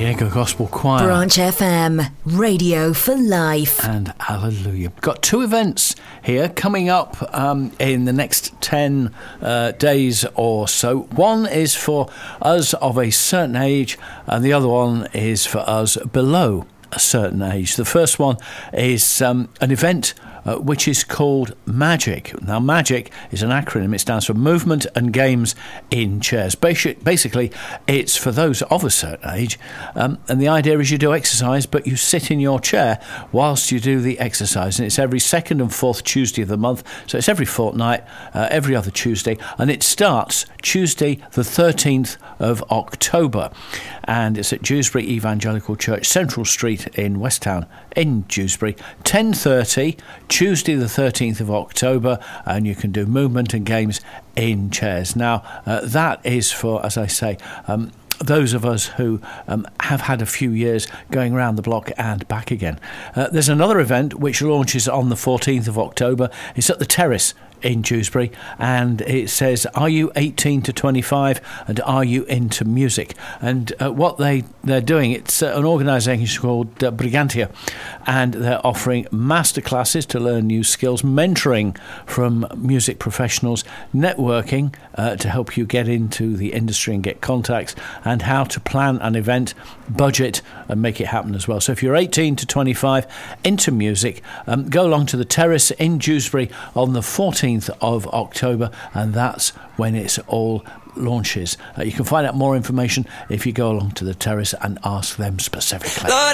Diego Gospel Choir. Branch FM, radio for life. And hallelujah. We've got two events here coming up in the next 10 days or so. One is for us of a certain age, and the other one is for us below a certain age. The first one is an event which is called MAGIC. Now, MAGIC is an acronym. It stands for Movement and Games in Chairs. Basically, it's for those of a certain age, and the idea is you do exercise, but you sit in your chair whilst you do the exercise, and it's every second and fourth Tuesday of the month, so it's every fortnight, every other Tuesday, and it starts Tuesday the 13th of October, and it's at Dewsbury Evangelical Church, Central Street in Westtown in Dewsbury, 10:30, Tuesday the 13th of October, and you can do movement and games in chairs. Now, that is for, as I say, those of us who have had a few years going around the block and back again. There's another event which launches on the 14th of October. It's at the Terrace in Dewsbury, and it says, are you 18 to 25 and are you into music? And what they're doing, it's an organisation called Brigantia, and they're offering masterclasses to learn new skills, mentoring from music professionals, networking to help you get into the industry and get contacts, and how to plan an event, budget and make it happen as well. So if you're 18 to 25 into music, go along to the Terrace in Dewsbury on the 14th of October, and that's when it's all launches. You can find out more information if you go along to the Terrace and ask them specifically.